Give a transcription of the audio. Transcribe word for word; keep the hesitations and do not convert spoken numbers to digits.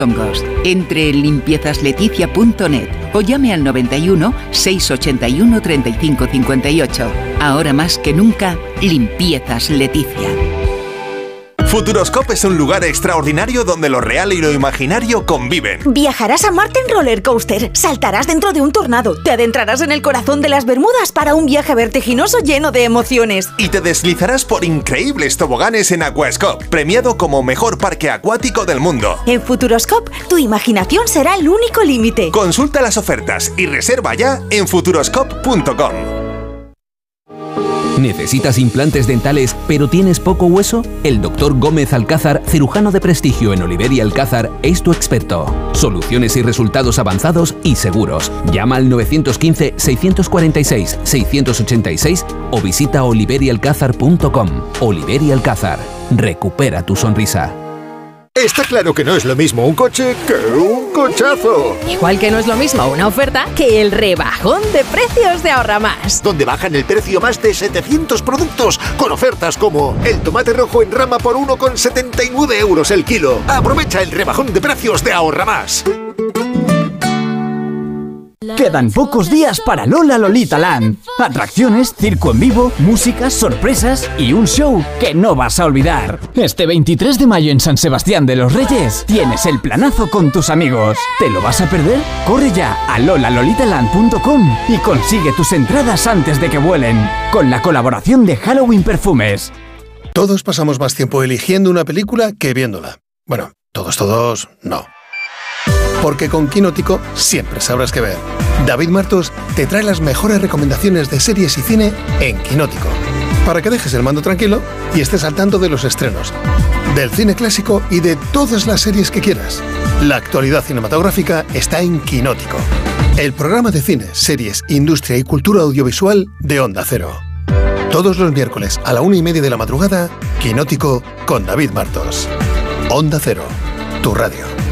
hongos. Entre en limpiezas leticia punto net o llame al noventa y uno, seiscientos ochenta y uno, treinta y cinco cincuenta y ocho. Ahora más que nunca, Limpiezas Leticia. Futuroscope es un lugar extraordinario donde lo real y lo imaginario conviven. Viajarás a Marte en roller coaster, saltarás dentro de un tornado, te adentrarás en el corazón de las Bermudas para un viaje vertiginoso lleno de emociones. Y te deslizarás por increíbles toboganes en Aquascope, premiado como mejor parque acuático del mundo. En Futuroscope, tu imaginación será el único límite. Consulta las ofertas y reserva ya en futuroscope punto com. ¿Necesitas implantes dentales pero tienes poco hueso? El doctor Gómez Alcázar, cirujano de prestigio en Oliver y Alcázar, es tu experto. Soluciones y resultados avanzados y seguros. Llama al nueve uno cinco, seis cuatro seis, seis ocho seis o visita oliver y alcázar punto com. Oliver y Alcázar. Recupera tu sonrisa. Está claro que no es lo mismo un coche que un cochazo. Igual que no es lo mismo una oferta que el rebajón de precios de Ahorra Más. Donde bajan el precio más de setecientos productos con ofertas como el tomate rojo en rama por uno con setenta y nueve euros el kilo. Aprovecha el rebajón de precios de Ahorra Más. Quedan pocos días para Lola Lolita Land. Atracciones, circo en vivo, músicas, sorpresas y un show que no vas a olvidar. Este veintitrés de mayo en San Sebastián de los Reyes tienes el planazo con tus amigos. ¿Te lo vas a perder? Corre ya a lola lolita land punto com y consigue tus entradas antes de que vuelen. Con la colaboración de Halloween Perfumes. Todos pasamos más tiempo eligiendo una película que viéndola. Bueno, todos, todos, no. Porque con Quinótico siempre sabrás qué ver. David Martos te trae las mejores recomendaciones de series y cine en Quinótico. Para que dejes el mando tranquilo y estés al tanto de los estrenos, del cine clásico y de todas las series que quieras. La actualidad cinematográfica está en Quinótico. El programa de cine, series, industria y cultura audiovisual de Onda Cero. Todos los miércoles a la una y media de la madrugada, Quinótico con David Martos. Onda Cero, tu radio.